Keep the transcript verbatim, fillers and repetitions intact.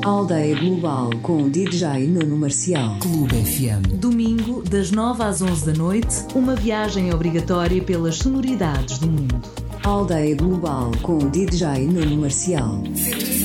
Aldeia Global com o D J Nuno Marcial. Clube F M. Domingo, das nove às onze da noite, uma viagem obrigatória pelas sonoridades do mundo. Aldeia Global com o D J Nuno Marcial.